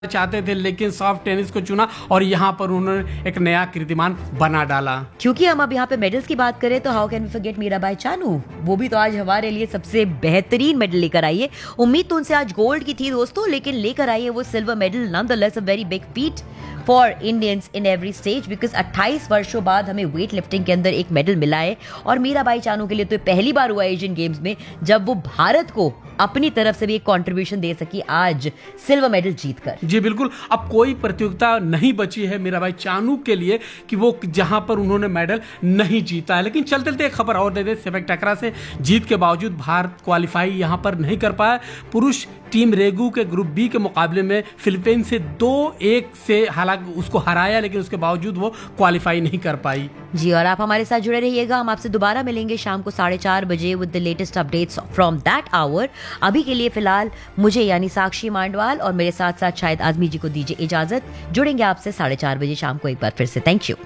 चाहते थे लेकिन सॉफ्ट टेनिस को चुना और यहाँ पर उन्होंने एक नया कीर्तिमान बना डाला। क्योंकि हम अब यहाँ पे मेडल्स की बात करें तो how can we forget Mirabai Chanu. वो भी तो आज हमारे लिए सबसे बेहतरीन मेडल लेकर आई है। उम्मीद तो उनसे आज गोल्ड की थी दोस्तों, लेकिन लेकर आई है वो silver medal. Nonetheless a very big feet for Indians in every stage, because 28 वर्षों बाद हमें वेट लिफ्टिंग के अंदर एक मेडल मिला है। और मीराबाई चानू के लिए तो पहली बार हुआ एशियन गेम्स में जब वो भारत को अपनी तरफ से भी एक कंट्रीब्यूशन दे सकी आज सिल्वर मेडल जीतकर। जी बिल्कुल, अब कोई प्रतियोगिता नहीं बची है मीराबाई चानू के लिए कि वो जहां पर उन्होंने मेडल नहीं जीता है। लेकिन चलते चलते एक खबर और दे दे, सेपक टकरा से जीत के बावजूद भारत क्वालिफाई यहां पर नहीं कर पाया। पुरुष टीम रेगू के ग्रुप बी के मुकाबले में फिलीपींस से 2-1 से हालांकि उसको हराया, लेकिन उसके बावजूद वो क्वालिफाई नहीं कर पाई। जी, और आप हमारे साथ जुड़े रहिएगा। हम आपसे दोबारा मिलेंगे शाम को 4:30 बजे with the latest updates from that our. अभी के लिए फिलहाल मुझे यानी साक्षी मांडवाल और मेरे साथ साथ शायद आजमी जी को दीजिए इजाजत। जुड़ेंगे आपसे 4:30 बजे शाम को एक बार फिर से। Thank you.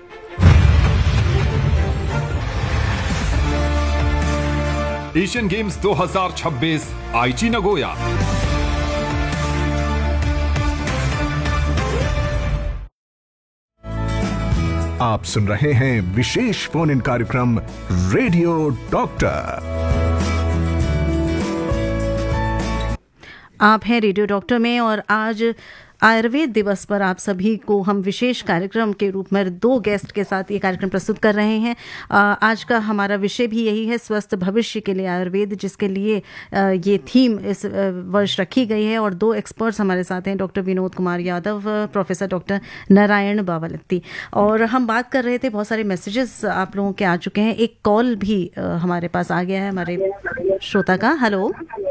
एशियन गेम्स 2026 आईची नगोया। आप सुन रहे हैं विशेष फोन इन कार्यक्रम रेडियो डॉक्टर। आप हैं रेडियो डॉक्टर में और आज आयुर्वेद दिवस पर आप सभी को हम विशेष कार्यक्रम के रूप में 2 गेस्ट के साथ ये कार्यक्रम प्रस्तुत कर रहे हैं। आज का हमारा विषय भी यही है, स्वस्थ भविष्य के लिए आयुर्वेद, जिसके लिए ये थीम इस वर्ष रखी गई है। और 2 एक्सपर्ट्स हमारे साथ हैं, doctor Vinod Kumar Yadav, professor doctor Narayan बावलत्ती। और हम बात कर रहे थे, बहुत सारे मैसेजेस आप लोगों के आ चुके हैं। एक कॉल भी हमारे पास आ गया है हमारे श्रोता का। हेलो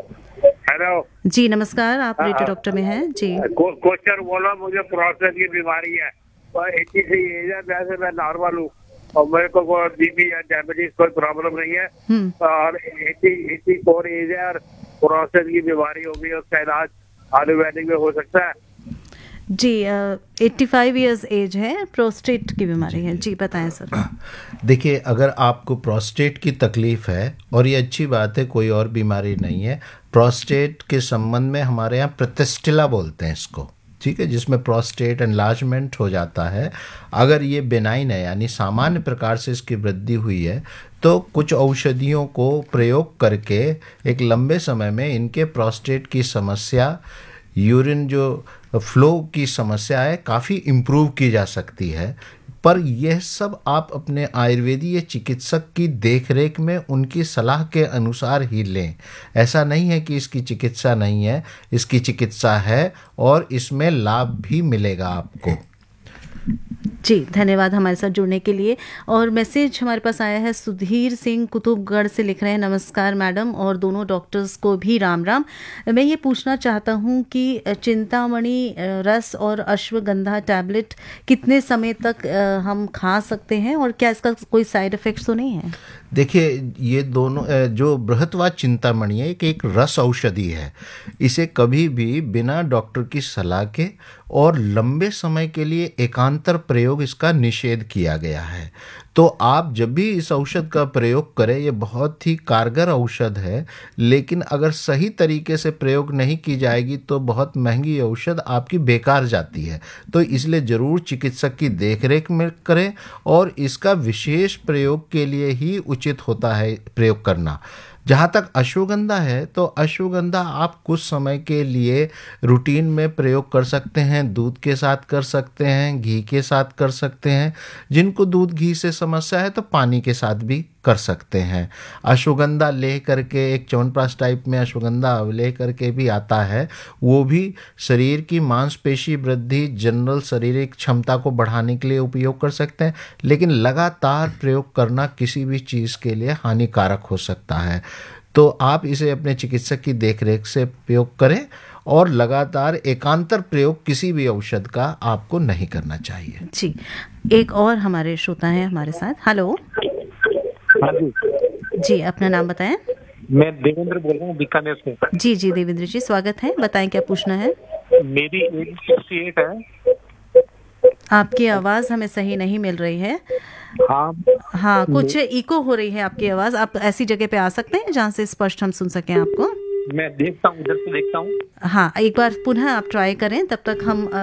जी, नमस्कार, आप रेडियो डॉक्टर में हैं जी। क्वेश्चन बोलो, मुझे प्रोस्टेट की बीमारी है और 83 एज है, वैसे मैं नॉर्मल हूँ और मेरे को कोई बीपी या डायबिटीज कोई प्रॉब्लम नहीं है और 84 एज है और प्रोस्टेट की बीमारी होगी, उसका इलाज आयुर्वेदिक में हो सकता है जी। 85 इयर्स एज है, प्रोस्टेट की बीमारी है जी, बताएं सर। देखिए, अगर आपको प्रोस्टेट की तकलीफ है, और ये अच्छी बात है, कोई और बीमारी नहीं है। प्रोस्टेट के संबंध में हमारे यहाँ प्रतिष्ठिला बोलते हैं इसको, ठीक है, जिसमें प्रोस्टेट एनलार्जमेंट हो जाता है। अगर ये बेनाइन है यानी सामान्य प्रकार से इसकी वृद्धि हुई है, तो कुछ औषधियों को प्रयोग करके एक लंबे समय में इनके प्रोस्टेट की समस्या, यूरिन जो फ्लो की समस्या है, काफ़ी इम्प्रूव की जा सकती है। पर यह सब आप अपने आयुर्वेदीय चिकित्सक की देखरेख में उनकी सलाह के अनुसार ही लें। ऐसा नहीं है कि इसकी चिकित्सा नहीं है, इसकी चिकित्सा है और इसमें लाभ भी मिलेगा आपको। जी, धन्यवाद हमारे साथ जुड़ने के लिए। और मैसेज हमारे पास आया है, सुधीर सिंह कुतुबगढ़ से लिख रहे हैं, नमस्कार मैडम और दोनों डॉक्टर्स को भी राम राम। मैं ये पूछना चाहता हूँ कि चिंतामणि रस और अश्वगंधा टैबलेट कितने समय तक हम खा सकते हैं और क्या इसका कोई साइड इफेक्ट्स तो नहीं है? देखिए, ये दोनों जो बृहत्वा चिंतामणि है, एक रस औषधि है। इसे कभी भी बिना डॉक्टर की सलाह के और लंबे समय के लिए एकांतर प्रयोग इसका निषेध किया गया है। तो आप जब भी इस औषध का प्रयोग करें, ये बहुत ही कारगर औषध है, लेकिन अगर सही तरीके से प्रयोग नहीं की जाएगी तो बहुत महंगी औषध आपकी बेकार जाती है। तो इसलिए ज़रूर चिकित्सक की देखरेख में करें और इसका विशेष प्रयोग के लिए ही उचित होता है प्रयोग करना। जहाँ तक अश्वगंधा है, तो अश्वगंधा आप कुछ समय के लिए रूटीन में प्रयोग कर सकते हैं। दूध के साथ कर सकते हैं, घी के साथ कर सकते हैं। जिनको दूध घी से समस्या है तो पानी के साथ भी कर सकते हैं। अश्वगंधा ले करके एक च्यवनप्राश टाइप में अश्वगंधा ले करके भी आता है, वो भी शरीर की मांसपेशी वृद्धि, जनरल शारीरिक क्षमता को बढ़ाने के लिए उपयोग कर सकते हैं। लेकिन लगातार प्रयोग करना किसी भी चीज़ के लिए हानिकारक हो सकता है। तो आप इसे अपने चिकित्सक की देखरेख से प्रयोग करें और लगातार एकांतर प्रयोग किसी भी औषध का आपको नहीं करना चाहिए। जी, एक और हमारे श्रोता हैं हमारे साथ। हेलो जी, अपना नाम बताएं। मैं देवेंद्र बोल रहा हूँ बीकानेर से। जी जी, देवेंद्र जी स्वागत है, बताएं क्या पूछना है। मेरी एज 68 है। आपकी आवाज़ हमें सही नहीं मिल रही है। हाँ, कुछ इको हो रही है आपकी आवाज़। आप ऐसी जगह पे आ सकते हैं जहाँ से स्पष्ट हम सुन सकें आपको। मैं देखता हूँ, इधर से देखता हूँ। हाँ, एक बार पुनः आप ट्राई करें, तब तक हम